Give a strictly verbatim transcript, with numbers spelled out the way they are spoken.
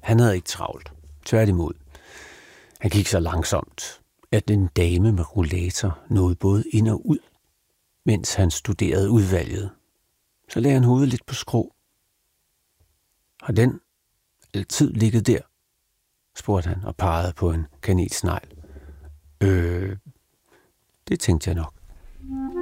Han havde ikke travlt. Tværtimod. Han gik så langsomt, at en dame med rollator nåede både ind og ud, mens han studerede udvalget. Så lagde han hovedet lidt på skrå. Har den altid ligget der? Spurgte han og pegede på en kanelsnegl. Øh, det tænkte jeg nok.